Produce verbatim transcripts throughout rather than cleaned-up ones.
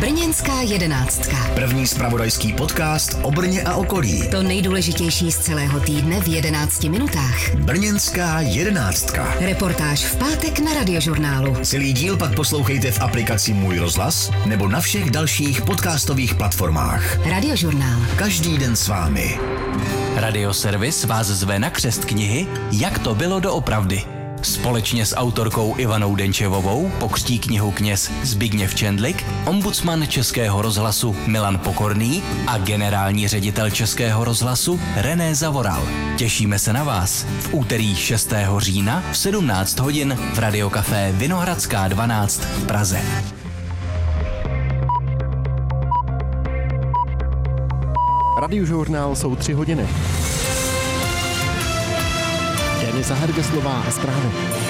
Brněnská jedenáctka. První zpravodajský podcast o Brně a okolí. To nejdůležitější z celého týdne v jedenácti minutách. Brněnská jedenáctka. Reportáž v pátek na Radiožurnálu. Celý díl pak poslouchejte v aplikaci Můj rozhlas nebo na všech dalších podcastových platformách. Radiožurnál. Každý den s vámi. Radioservis vás zve na křest knihy Jak to bylo doopravdy. Společně s autorkou Ivanou Denčevovou pokřtí knihu kněz Zbigněv Čendlik, ombudsman Českého rozhlasu Milan Pokorný a generální ředitel Českého rozhlasu René Zavoral. Těšíme se na vás v úterý šestého října v sedmnáct hodin v Radiokafé Vinohradská dvanáct v Praze. Radiožurnál jsou tři hodiny. Denisa Hergeslová a zprávy.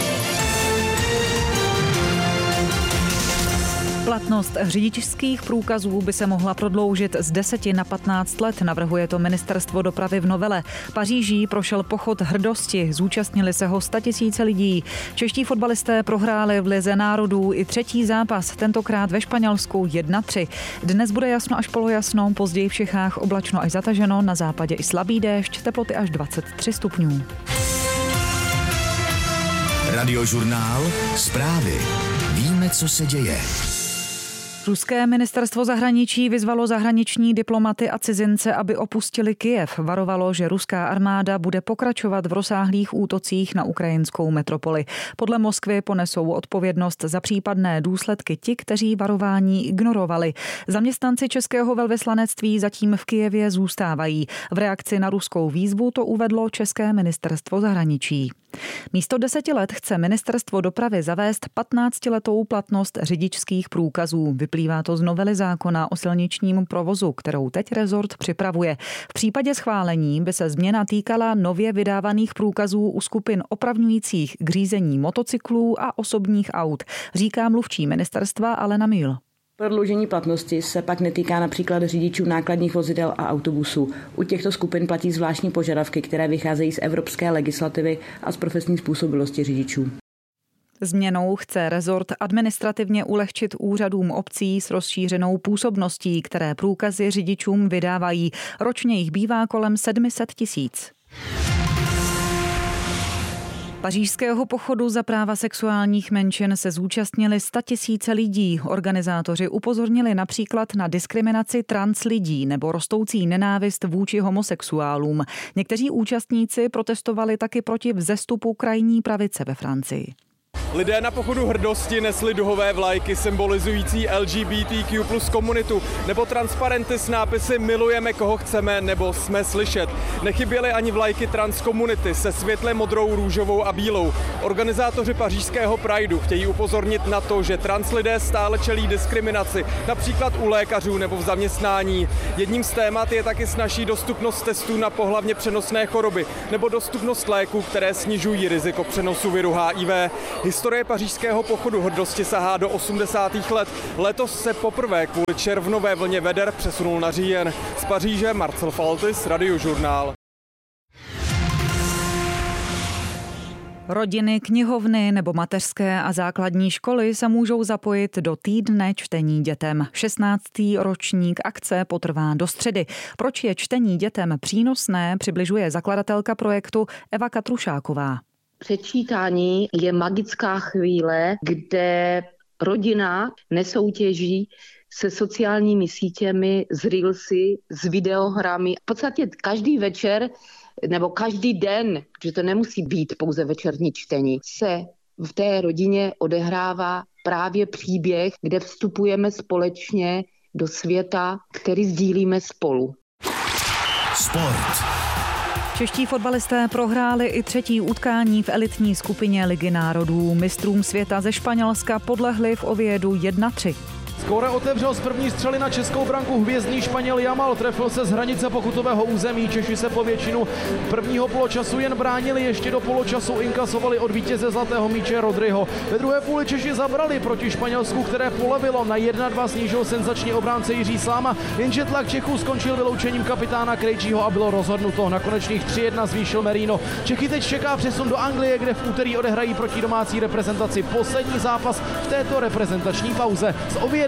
Platnost řidičských průkazů by se mohla prodloužit z deseti na patnáct let, navrhuje to Ministerstvo dopravy v novele. Paříží prošel pochod hrdosti, zúčastnili se ho statisíce lidí. Čeští fotbalisté prohráli v Lize národů i třetí zápas, tentokrát ve Španělsku jedna tři. Dnes bude jasno až polojasno, později v Čechách oblačno až zataženo, na západě i slabý déšť, teploty až dvacet tři stupňů. Radiožurnál. Zprávy. Víme, co se děje. Ruské ministerstvo zahraničí vyzvalo zahraniční diplomaty a cizince, aby opustili Kyjev. Varovalo, že ruská armáda bude pokračovat v rozsáhlých útocích na ukrajinskou metropoli. Podle Moskvy ponesou odpovědnost za případné důsledky ti, kteří varování ignorovali. Zaměstnanci českého velvyslanectví zatím v Kyjevě zůstávají. V reakci na ruskou výzvu to uvedlo České ministerstvo zahraničí. Místo deseti let chce Ministerstvo dopravy zavést patnáctiletou platnost řidičských průkazů. Vyplývá to z novely zákona o silničním provozu, kterou teď rezort připravuje. V případě schválení by se změna týkala nově vydávaných průkazů u skupin opravňujících k řízení motocyklů a osobních aut, říká mluvčí ministerstva Alena Mühl. Prodloužení platnosti se pak netýká například řidičů nákladních vozidel a autobusů. U těchto skupin platí zvláštní požadavky, které vycházejí z evropské legislativy a z profesní způsobilosti řidičů. Změnou chce rezort administrativně ulehčit úřadům obcí s rozšířenou působností, které průkazy řidičům vydávají. Ročně jich bývá kolem sedm set tisíc. Pařížského pochodu za práva sexuálních menšin se zúčastnili statisíce lidí. Organizátoři upozornili například na diskriminaci trans lidí nebo rostoucí nenávist vůči homosexuálům. Někteří účastníci protestovali taky proti vzestupu krajní pravice ve Francii. Lidé na pochodu hrdosti nesli duhové vlajky symbolizující L G B T Q plus komunitu nebo transparenty s nápisy Milujeme koho chceme nebo Jsme slyšet. Nechyběly ani vlajky trans komunity se světle modrou, růžovou a bílou. Organizátoři pařížského Prideu chtějí upozornit na to, že trans lidé stále čelí diskriminaci, například u lékařů nebo v zaměstnání. Jedním z témat je taky snazší dostupnost testů na pohlavně přenosné choroby nebo dostupnost léků, které snižují riziko přenosu viru H I V. Historie pařížského pochodu hrdosti sahá do osmdesátých let. Letos se poprvé kvůli červnové vlně veder přesunul na říjen. Z Paříže Marcel Faltis, Radiožurnál. Rodiny, knihovny nebo mateřské a základní školy se můžou zapojit do týdne čtení dětem. šestnáctý ročník akce potrvá do středy. Proč je čtení dětem přínosné, přibližuje zakladatelka projektu Eva Katrušáková. Předčítání je magická chvíle, kde rodina nesoutěží se sociálními sítěmi, s reelsy, s videohrami. V podstatě každý večer nebo každý den, protože to nemusí být pouze večerní čtení, se v té rodině odehrává právě příběh, kde vstupujeme společně do světa, který sdílíme spolu. Sport. Čeští fotbalisté prohráli i třetí utkání v elitní skupině Ligy národů. Mistrům světa ze Španělska podlehli v Oviedu jedna tři. Skóre otevřel z první střely na českou branku hvězdný Španěl Yamal, trefil se z hranice pokutového území, Češi se po většinu prvního poločasu jen bránili, ještě do poločasu inkasovali od vítěze zlatého míče Rodryho. Ve druhé půli Češi zabrali proti Španělsku, které polevilo, na jedna dva snížil senzačně obránce Jiří Sláma, jenže tlak Čechů skončil vyloučením kapitána Krejčího a bylo rozhodnuto. Na konečných tři jedna zvýšil Merino. Čechy teď čeká přesun do Anglie, kde v úterý odehrají proti domácí reprezentaci poslední zápas v této reprezentační pauze. Z Ovieda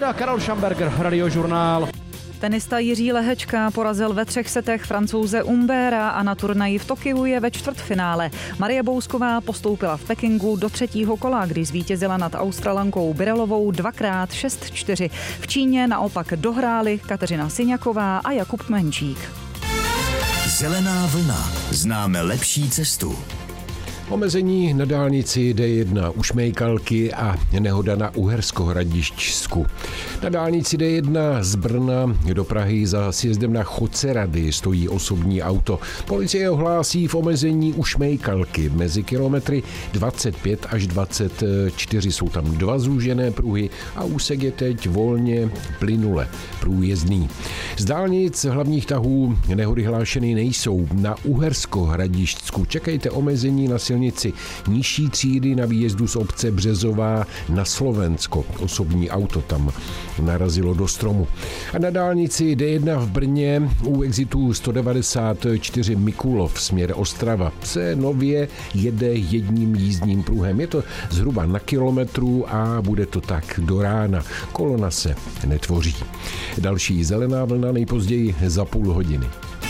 Škoda, Karel Schamberger, Radiožurnál. Tenista Jiří Lehečka porazil ve třech setech Francouze Humbera a na turnaji v Tokiu je ve čtvrtfinále. Marie Bousková postoupila v Pekingu do třetího kola, kdy zvítězila nad Australankou Birelovou dvakrát šest čtyři. V Číně naopak dohráli Kateřina Syňaková a Jakub Menčík. Zelená vlna. Známe lepší cestu. Omezení na dálnici D jedna u Šmejkalky a nehoda na Uherskohradišťsku. Na dálnici D jedna z Brna do Prahy za sjezdem na Chocerady stojí osobní auto. Policie ohlásí v omezení u Šmejkalky mezi kilometry dvacet pět až dvacet čtyři. Jsou tam dva zúžené pruhy a úsek je teď volně plynule průjezdný. Z dálnic hlavních tahů nehody hlášeny nejsou. Na Uherskohradišťsku čekejte omezení na silnici nižší třídy na výjezdu z obce Březová na Slovensko. Osobní auto tam narazilo do stromu. A na dálnici D jedna v Brně u exitu sto devadesát čtyři Mikulov směr Ostrava se nově jede jedním jízdním pruhem. Je to zhruba na kilometru a bude to tak do rána. Kolona se netvoří. Další zelená vlna nejpozději za půl hodiny.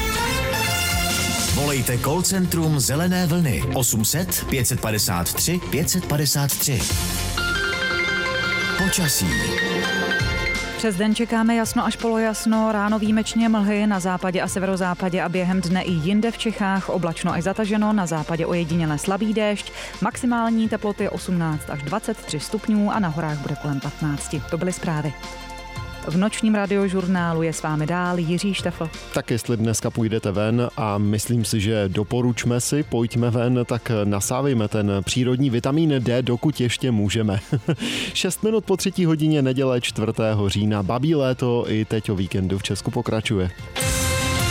Volejte call centrum Zelené vlny osm set pět padesát tři pět padesát tři. Počasí. Přes den čekáme jasno až polojasno, ráno výjimečně mlhy na západě a severozápadě a během dne i jinde v Čechách, oblačno až zataženo, na západě ojediněle slabý déšť, maximální teploty osmnáct až dvacet tři stupňů a na horách bude kolem patnáct. To byly zprávy. V nočním radiožurnálu je s vámi dál Jiří Štefl. Tak jestli dneska půjdete ven a myslím si, že doporučme si, pojďme ven, tak nasávejme ten přírodní vitamín D, dokud ještě můžeme. šest minut po třetí hodině neděle čtvrtého října. Babí léto i teď o víkendu v Česku pokračuje.